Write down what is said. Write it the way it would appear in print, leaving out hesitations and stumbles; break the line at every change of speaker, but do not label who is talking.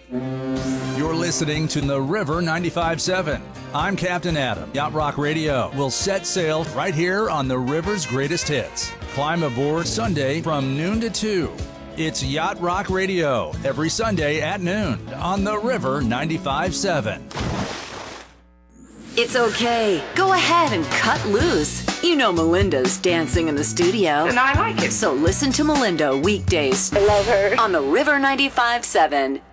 You're listening to the River 95.7. I'm Captain Adam. Yacht Rock Radio will set sail right here on the river's greatest hits. Climb aboard Sunday from noon to 2. It's Yacht Rock Radio every Sunday at noon on the River 95.7.
It's okay. Go ahead and cut loose. You know Melinda's dancing in the studio.
And I like it.
So listen to Melinda weekdays.
I love her.
On the River 95.7.